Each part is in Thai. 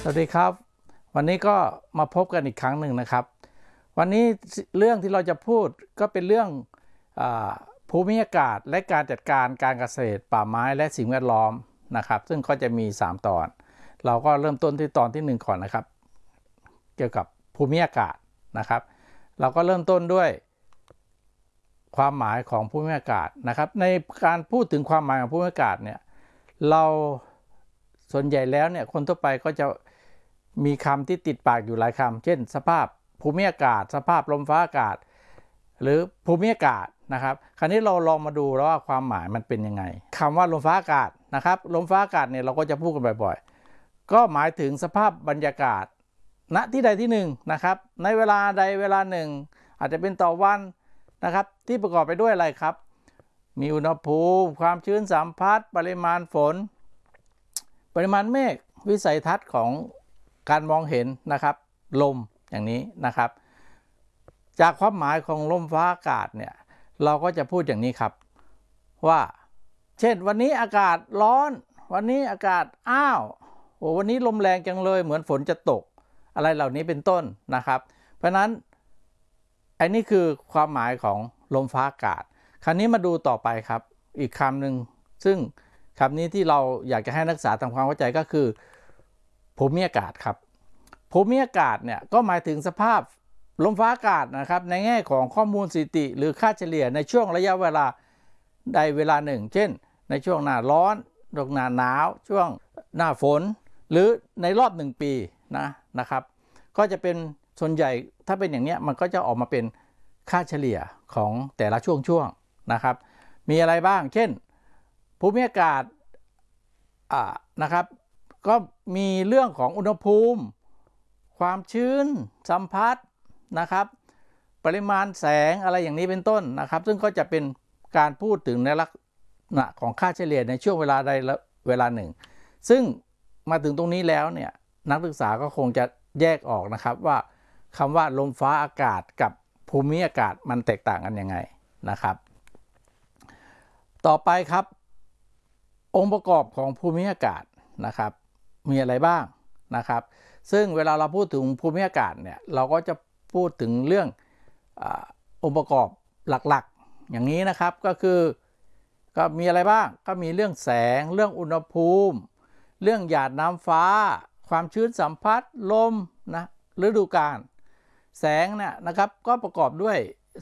สวัสดีครับวันนี้ก็มาพบกันอีกครั้งหนึ่งนะครับวันนี้เรื่องที่เราจะพูดก็เป็นเรื่องภูมิอากาศและการจัดการการเกษตรป่าไม้และสิ่งแวดล้อมนะครับซึ่งก็จะมี3ตอนเราก็เริ่มต้นที่ตอนที่1ก่อนนะครับเกี่ยวกับภูมิอากาศนะครับเราก็เริ่มต้นด้วยความหมายของภูมิอากาศนะครับในการพูดถึงความหมายของภูมิอากาศเนี่ยเราส่วนใหญ่แล้วเนี่ยคนทั่วไปก็จะมีคำที่ติดปากอยู่หลายคำเช่นสภาพภูมิอากาศสภาพลมฟ้าอากาศหรือภูมิอากาศนะครับคราวนี้เราลองมาดูแล้วว่าความหมายมันเป็นยังไงคำว่าลมฟ้าอากาศนะครับลมฟ้าอากาศเนี่ยเราก็จะพูดกันบ่อยๆก็หมายถึงสภาพบรรยากาศณที่ใดที่หนึ่งนะครับในเวลาใดเวลาหนึ่งอาจจะเป็นต่อวันนะครับที่ประกอบไปด้วยอะไรครับมีอุณหภูมิความชื้นสัมผัสปริมาณฝนปริมาณเมฆวิสัยทัศน์ของการมองเห็นนะครับลมอย่างนี้นะครับจากความหมายของลมฟ้าอากาศเนี่ยเราก็จะพูดอย่างนี้ครับว่าเช่นวันนี้อากาศร้อนวันนี้อากาศอ้าวโอ้วันนี้ลมแรงจังเลยเหมือนฝนจะตกอะไรเหล่านี้เป็นต้นนะครับเพราะนั้นอันนี้คือความหมายของลมฟ้าอากาศคราวนี้มาดูต่อไปครับอีกคำหนึ่งซึ่งคำนี้ที่เราอยากจะให้นักศึกษาทำความเข้าใจก็คือภูมิอากาศครับภูมิอากาศเนี่ยก็หมายถึงสภาพลมฟ้าอากาศนะครับในแง่ของข้อมูลสถิติหรือค่าเฉลี่ยในช่วงระยะเวลาใดเวลาหนึ่งเช่นในช่วงหน้าร้อนช่วงหน้าหนาวช่วงหน้าฝนหรือในรอบ1ปีนะครับก็จะเป็นส่วนใหญ่ถ้าเป็นอย่างนี้มันก็จะออกมาเป็นค่าเฉลี่ยของแต่ละช่วงนะครับมีอะไรบ้างเช่นภูมิอากาศนะครับก็มีเรื่องของอุณหภูมิความชื้นสัมผัสนะครับปริมาณแสงอะไรอย่างนี้เป็นต้นนะครับซึ่งก็จะเป็นการพูดถึงในลักษณะของค่าเฉลี่ยในช่วงเวลาใดเวลาหนึ่งซึ่งมาถึงตรงนี้แล้วเนี่ยนักศึกษาก็คงจะแยกออกนะครับว่าคำว่าลมฟ้าอากาศกับภูมิอากาศมันแตกต่างกันยังไงนะครับต่อไปครับองค์ประกอบของภูมิอากาศนะครับมีอะไรบ้างนะครับซึ่งเวลาเราพูดถึงภูมิอากาศเนี่ยเราก็จะพูดถึงเรื่ององค์ประกอบหลักๆอย่างนี้นะครับก็คือก็มีอะไรบ้างก็มีเรื่องแสงเรื่องอุณหภูมิเรื่องหยาดน้ำฟ้าความชื้นสัมผัสลมนะฤดูกาลแสงเนี่ยนะครับก็ประกอบด้วย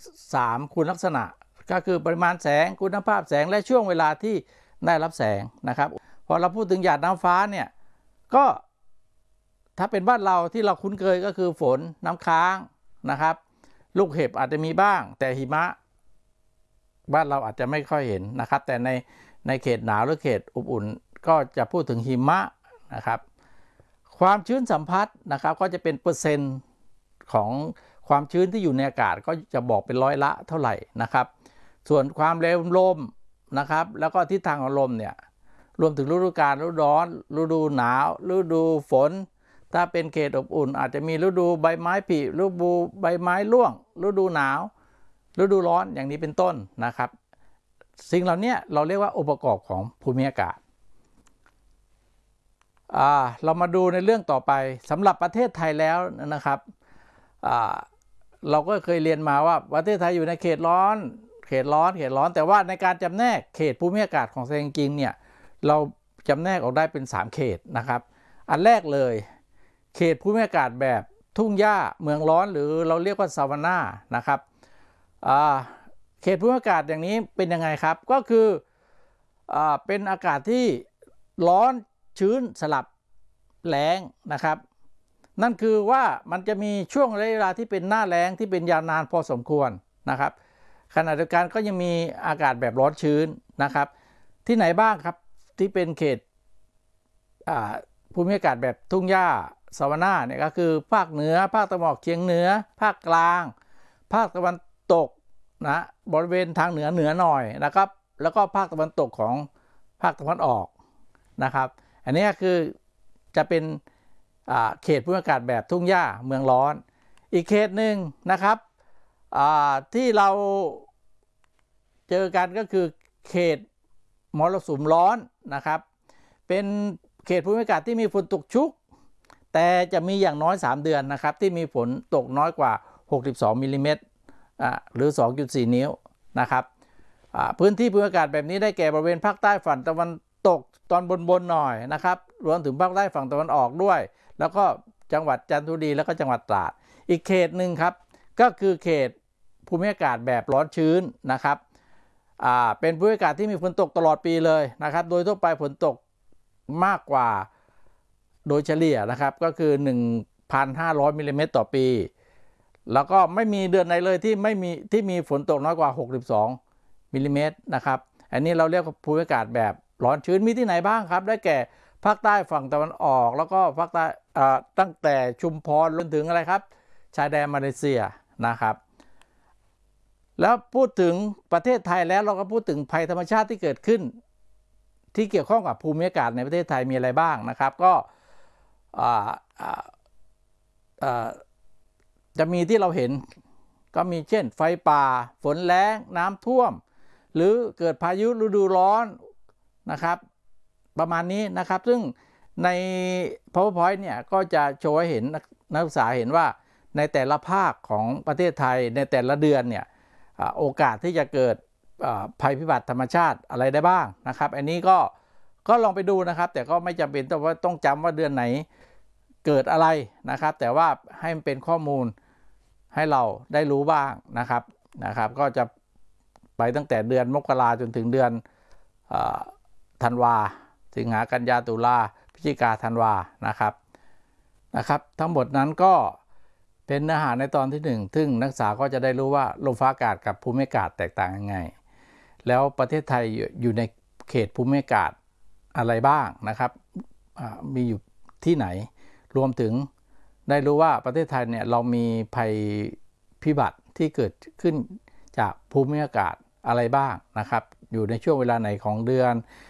3คุณลักษณะก็คือปริมาณแสงคุณภาพแสงและช่วงเวลาที่ได้รับแสงนะครับพอเราพูดถึงหยาดน้ำฟ้าเนี่ยก็ถ้าเป็นบ้านเราที่เราคุ้นเคยก็คือฝนน้ำค้างนะครับลูกเห็บอาจจะมีบ้างแต่หิมะบ้านเราอาจจะไม่ค่อยเห็นนะครับแต่ในเขตหนาวหรือเขตอบอุ่นก็จะพูดถึงหิมะนะครับความชื้นสัมผัสนะครับก็จะเป็นเปอร์เซ็นต์ของความชื้นที่อยู่ในอากาศก็จะบอกเป็นร้อยละเท่าไหร่นะครับส่วนความเร็วลมนะครับแล้วก็ทิศทางของลมเนี่ยรวมถึงฤดูกาลฤดูร้อนฤดูหนาวฤดูฝนถ้าเป็นเขตอบอุ่นอาจจะมีฤดูใบไม้ผลิฤดูใบไม้ร่วงฤดูหนาวฤดูร้อนอย่างนี้เป็นต้นนะครับสิ่งเหล่านี้เราเรียกว่าองค์ประกอบของภูมิอากาศเรามาดูในเรื่องต่อไปสำหรับประเทศไทยแล้วนะครับเราก็เคยเรียนมาว่าประเทศไทยอยู่ในเขตร้อนแต่ว่าในการจำแนกเขตภูมิอากาศของจริงๆเนี่ยเราจำแนกออกได้เป็น3เขตนะครับอันแรกเลยเขตภูมิอากาศแบบทุ่งหญ้าเมืองร้อนหรือเราเรียกว่าซาวาน่านะครับเขตภูมิอากาศอย่างนี้เป็นยังไงครับก็คือเป็นอากาศที่ร้อนชื้นสลับแล้งนะครับนั่นคือว่ามันจะมีช่วงเวลาที่เป็นหน้าแล้งที่เป็นยาวนานพอสมควรนะครับขณะเดียวกันก็ยังมีอากาศแบบร้อนชื้นนะครับที่ไหนบ้างครับที่เป็นเขตภูมิอากาศแบบทุ่งหญ้าซาวาน่าเนี่ยก็คือภาคเหนือภาคตะวันออกเฉียงเหนือภาคกลางภาคตะวันตกนะบริเวณทางเหนือหน่อยนะครับแล้วก็ภาคตะวันตกของภาคตะวันออกนะครับอันนี้คือจะเป็นเขตภูมิอากาศแบบทุ่งหญ้าเมืองร้อนอีกเขตหนึ่งนะครับที่เราเจอกันก็คือเขตมรสุมร้อนนะครับเป็นเขตภูมิอากาศที่มีฝนตกชุกแต่จะมีอย่างน้อย3เดือนนะครับที่มีฝนตกน้อยกว่า62มิลลิเมตรหรือ 2.4 นิ้วนะครับพื้นที่ภูมิอากาศแบบนี้ได้แก่บริเวณภาคใต้ฝั่งตะวันตกตอนบนหน่อยนะครับรวมถึงภาคใต้ฝั่งตะวันออกด้วยแล้วก็จังหวัดจันทบุรีแล้วก็จังหวัดตราดอีกเขตหนึ่งครับก็คือเขตภูมิอากาศแบบร้อนชื้นนะครับเป็นภูมิอากาศที่มีฝนตกตลอดปีเลยนะครับโดยทั่วไปฝนตกมากกว่าโดยเฉลี่ยนะครับก็คือ 1,500 มิลลิเมตรต่อปีแล้วก็ไม่มีเดือนไหนเลยที่มีฝนตกน้อยกว่า62มิลลิเมตรนะครับอันนี้เราเรียกว่าภูมิอากาศแบบร้อนชื้นมีที่ไหนบ้างครับได้แก่ภาคใต้ฝั่งตะวันออกแล้วก็ภาคใต้ตั้งแต่ชุมพรจนถึงอะไรครับชายแดนมาเลเซียนะครับแล้วพูดถึงประเทศไทยแล้วเราก็พูดถึงภัยธรรมชาติที่เกิดขึ้นที่เกี่ยวข้องกับภูมิอากาศในประเทศไทยมีอะไรบ้างนะครับก็จะมีที่เราเห็นก็มีเช่นไฟป่าฝนแล้งน้ำท่วมหรือเกิดพายุฤดูร้อนนะครับประมาณนี้นะครับซึ่งใน PowerPoint เนี่ยก็จะโชว์ให้เห็นนักศึกษาเห็นว่าในแต่ละภาคของประเทศไทยในแต่ละเดือนเนี่ยโอกาสที่จะเกิดภัยพิบัติธรรมชาติอะไรได้บ้างนะครับอันนี้ก็ลองไปดูนะครับแต่ก็ไม่จำเป็นต้องจำว่าเดือนไหนเกิดอะไรนะครับแต่ว่าให้มันเป็นข้อมูลให้เราได้รู้บ้างนะครับก็จะไปตั้งแต่เดือนมกราจนถึงเดือนธันวาสิงหากันยาตุลาพฤศจิกาธันวานะครับทั้งหมดนั้นก็เป็นเนื้อหาในตอนที่1ซึ่งนักศึกษาก็จะได้รู้ว่าลมฟ้าอากาศกับภูมิอากาศแตกต่างยังไงแล้วประเทศไทยอยู่ในเขตภูมิอากาศอะไรบ้างนะครับมีอยู่ที่ไหนรวมถึงได้รู้ว่าประเทศไทยเนี่ยเรามีภัยพิบัติที่เกิดขึ้นจากภูมิอากาศอะไรบ้างนะครับอยู่ในช่วงเวลาไหนของเดือน